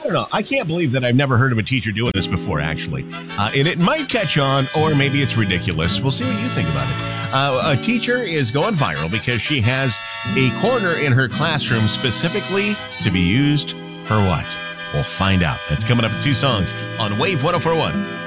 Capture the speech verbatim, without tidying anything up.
I don't know. I can't believe that I've never heard of a teacher doing this before, actually. Uh, and it might catch on, or maybe it's ridiculous. We'll see what you think about it. Uh, a teacher is going viral because she has a corner in her classroom specifically to be used for what? We'll find out. That's coming up in two songs on Wave one oh four point one.